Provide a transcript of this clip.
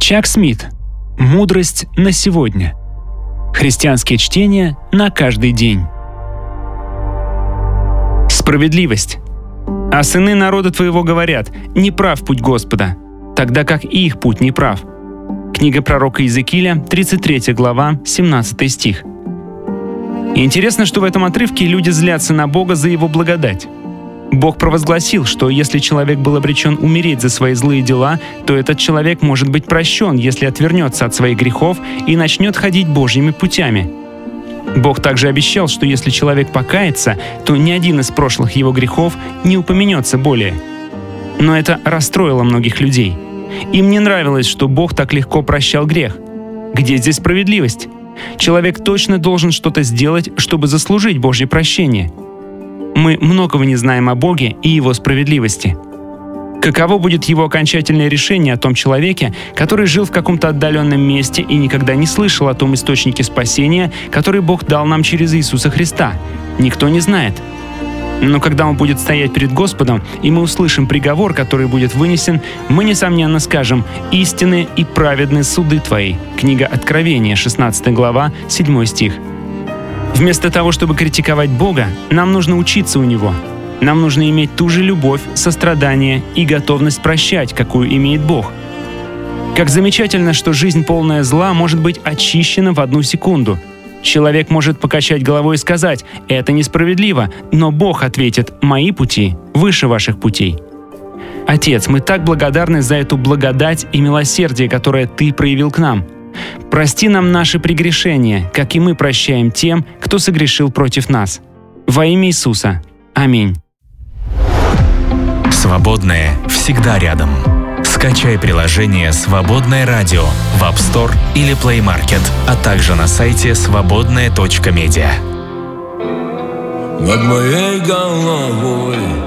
Чак Смит. Мудрость на сегодня. Христианские чтения на каждый день. Справедливость. «А сыны народа твоего говорят: неправ путь Господа, тогда как и их путь неправ». Книга пророка Иезекииля, 33 глава, 17 стих. И интересно, что в этом отрывке люди злятся на Бога за Его благодать. Бог провозгласил, что если человек был обречен умереть за свои злые дела, то этот человек может быть прощен, если отвернется от своих грехов и начнет ходить Божьими путями. Бог также обещал, что если человек покается, то ни один из прошлых его грехов не упомянется более. Но это расстроило многих людей. Им не нравилось, что Бог так легко прощал грех. Где здесь справедливость? Человек точно должен что-то сделать, чтобы заслужить Божье прощение. Мы многого не знаем о Боге и Его справедливости. Каково будет Его окончательное решение о том человеке, который жил в каком-то отдаленном месте и никогда не слышал о том источнике спасения, который Бог дал нам через Иисуса Христа? Никто не знает. Но когда Он будет стоять перед Господом, и мы услышим приговор, который будет вынесен, мы, несомненно, скажем: «Истинны и праведны суды Твои». Книга Откровения, 16 глава, 7 стих. Вместо того, чтобы критиковать Бога, нам нужно учиться у Него. Нам нужно иметь ту же любовь, сострадание и готовность прощать, какую имеет Бог. Как замечательно, что жизнь, полная зла, может быть очищена в 1 секунду. Человек может покачать головой и сказать: «Это несправедливо», но Бог ответит: «Мои пути выше ваших путей». Отец, мы так благодарны за эту благодать и милосердие, которое Ты проявил к нам. Прости нам наши прегрешения, как и мы прощаем тем, кто согрешил против нас. Во имя Иисуса. Аминь. Свободное всегда рядом. Скачай приложение «Свободное радио» в App Store или Play Market, а также на сайте свободное.медиа. Над моей головой